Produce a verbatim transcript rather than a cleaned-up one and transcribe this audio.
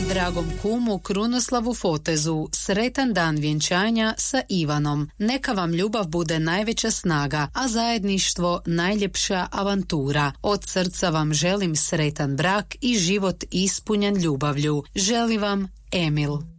Dragom kumu Krunoslavu Fotezu, sretan dan vjenčanja sa Ivanom. Neka vam ljubav bude najveća snaga, a zajedništvo najljepša avantura. Od srca vam želim sretan brak i život ispunjen ljubavlju. Želi vam Emil.